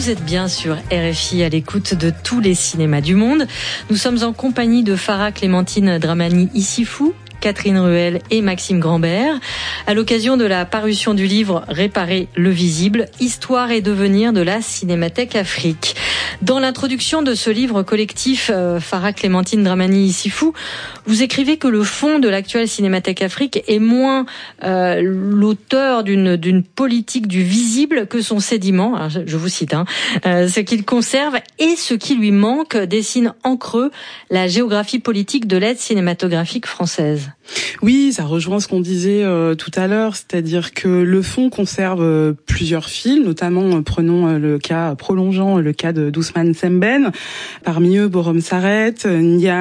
Vous êtes bien sur RFI à l'écoute de tous les cinémas du monde. Nous sommes en compagnie de Farah Clémentine Dramani-Issifou, Catherine Ruel et Maxime Grambert, à l'occasion de la parution du livre Réparer le visible, histoire et devenir de la Cinémathèque Afrique. Dans l'introduction de ce livre collectif, Farah Clémentine Dramani-Issifou, vous écrivez que le fond de l'actuelle Cinémathèque Afrique est moins l'auteur d'une politique du visible que son sédiment, alors je vous cite, ce qu'il conserve et ce qui lui manque dessine en creux la géographie politique de l'aide cinématographique française. Oui, ça rejoint ce qu'on disait tout à l'heure, c'est-à-dire que le fond conserve plusieurs films, notamment prolongeant le cas de d'Ousmane Sembène, parmi eux Borom Saret, Nia